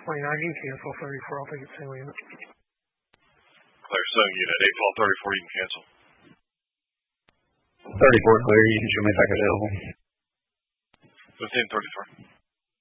29, you can cancel 34. I'll take it same unit. Clear Sung unit, 8-12-34, you can cancel. 34 clear, you can show me back available. 15-34.